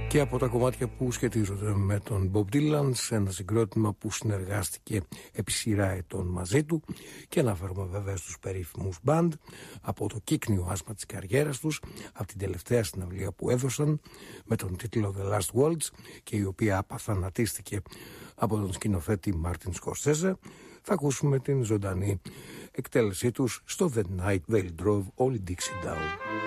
Και από τα κομμάτια που σχετίζονται με τον Bob Dylan, σε ένα συγκρότημα που συνεργάστηκε επί σειρά ετών μαζί του, και αναφέρομαι βέβαια στους περίφημους Band, από το κύκνιο άσμα της καριέρας τους, από την τελευταία συναυλία που έδωσαν με τον τίτλο The Last Waltz, και η οποία απαθανατίστηκε από τον σκηνοθέτη Martin Scorsese. Θα ακούσουμε την ζωντανή εκτέλεσή τους στο The Night They Drove Old Dixie Down.